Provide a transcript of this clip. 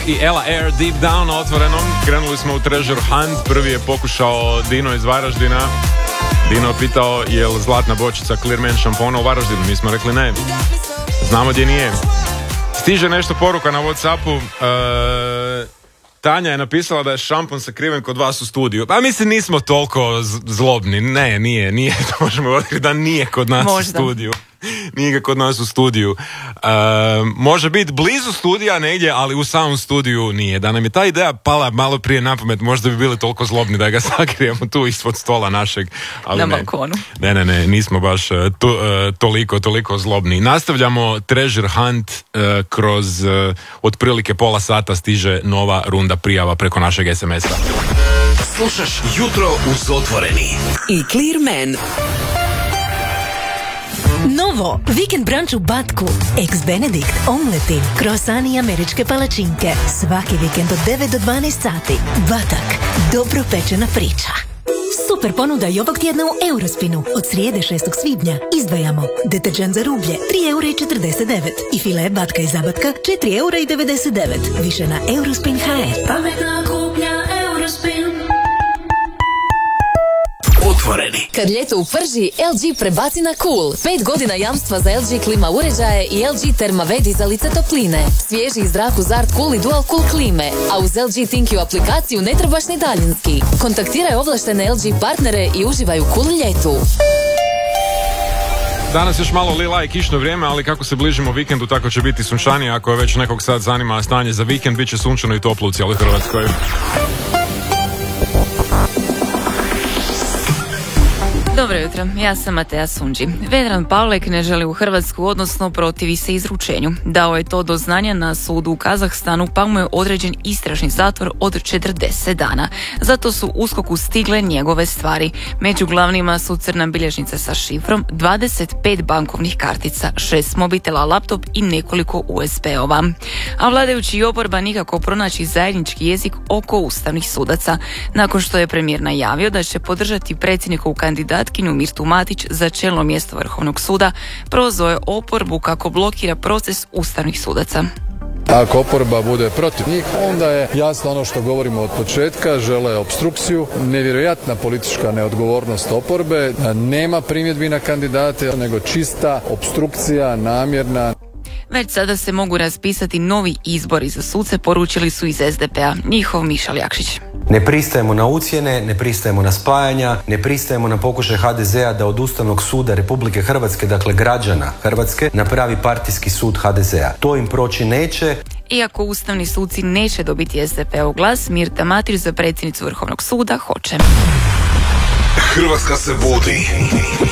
i Ella Air Deep Down na Otvorenom. Krenuli smo u Treasure Hunt. Prvi je pokušao Dino iz Varaždina. Dino je pitao je li zlatna bočica Clearman šampona u Varaždinu. Mi smo rekli ne. Znamo gdje nije. Stiže nešto poruka na Whatsappu. Tanja je napisala da je šampon sakriven kod vas u studiju. Pa mislim nismo toliko zlobni. Ne, nije. To možemo govoriti da nije kod nas u studiju. Nije ga kod nas u studiju. Može biti blizu studija negdje, ali u samom studiju nije. Da nam je ta ideja pala malo prije na pamet, možda bi bili toliko zlobni da ga sakrijemo tu ispod stola našeg. Ali na balkonu. Ne, nismo baš toliko zlobni. Nastavljamo Treasure Hunt kroz otprilike pola sata stiže nova runda prijava preko našeg SMS-a. Slušaš Jutro uz Otvoreni i Clearman. Novo, vikend brunch u Batku. Eggs Benedict, omleti, kroasani i američke palačinke. Svaki vikend od 9 do 12 sati. Batak, dobro pečena priča. Super ponuda i ovog tjedna u Eurospinu. Od srijede 6. svibnja izdvajamo deterđent za rublje 3,49 € i file batka i zabatka 4,99 €. Više na Eurospin.hr. Pametna kupnja Eurospin. Otvoreni. Kad ljeto uprži, LG prebaci na Cool. 5 godina jamstva za LG klima uređaje i LG Thermavedi za lice topline. Svježi zrak uz Art Cool i Dual Cool klime. A uz LG ThinQ aplikaciju ne trebaš ni daljinski. Kontaktiraj ovlaštene LG partnere i uživaj u cool ljetu. Danas još malo lila i kišno vrijeme, ali kako se bližimo vikendu, tako će biti sunčanije. Ako je već nekog sad zanima stanje za vikend, bit će sunčano i toplo u cijeloj Hrvatskoj. Dobro jutro, ja sam Matea Sunđi. Vedran Pavlek ne želi u Hrvatsku, odnosno protivi se izručenju. Dao je to do znanja na sudu u Kazahstanu, pa mu je određen istražni zatvor od 40 dana. Zato su USKOK-u stigle njegove stvari. Među glavnima su crna bilježnica sa šifrom, 25 bankovnih kartica, 6 mobitela, laptop i nekoliko USB-ova. A vladajući i oporba nikako pronaći zajednički jezik oko ustavnih sudaca. Nakon što je premijer najavio da će podržati predsjednikovu kandidatkinju Mirtu Matić za čelno mjesto Vrhovnog suda, prozvao je oporbu kako blokira proces ustavnih sudaca. Ako oporba bude protiv njih, onda je jasno ono što govorimo od početka, žele opstrukciju, nevjerojatna politička neodgovornost oporbe, nema primjedbi na kandidate, nego čista opstrukcija, namjerna. Već sada se mogu raspisati novi izbori za suce, poručili su iz SDP-a. Njihov Mišal Jakšić. Ne pristajemo na ucjene, ne pristajemo na spajanja, ne pristajemo na pokušaj HDZ-a da od Ustavnog suda Republike Hrvatske, dakle građana Hrvatske, napravi partijski sud HDZ-a. To im proći neće. Iako ustavni suci neće dobiti SDP-ov glas, Mirta Matić za predsjednicu Vrhovnog suda hoće. Hrvatska se budi.